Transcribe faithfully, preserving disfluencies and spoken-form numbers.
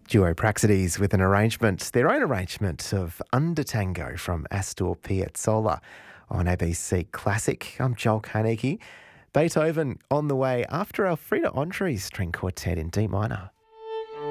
Duo Praxedes with an arrangement, their own arrangement of Under Tango from Astor Piazzolla on A B C Classic. I'm Joel Carnegie. Beethoven on the way after Elfriede Andrie's string quartet in D minor.